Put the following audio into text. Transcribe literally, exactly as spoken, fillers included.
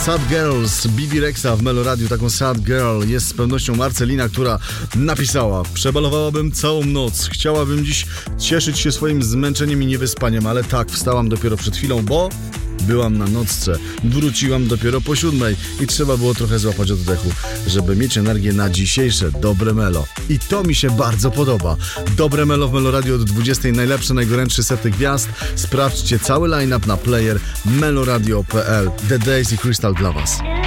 Sad Girls, Bibi Rexa w Meloradiu. Taką Sad Girl jest z pewnością Marcelina, która napisała: przebalowałabym całą noc, chciałabym dziś cieszyć się swoim zmęczeniem i niewyspaniem, ale tak, wstałam dopiero przed chwilą, bo byłam na nocce, wróciłam dopiero po siódmej i trzeba było trochę złapać oddechu, żeby mieć energię na dzisiejsze dobre melo. I to mi się bardzo podoba. Dobre melo w Meloradiu od dwudziestej, najlepsze, najgorętsze sety gwiazd. Sprawdźcie cały line-up na player meloradio kropka p l. The Days i Crystal dla Was.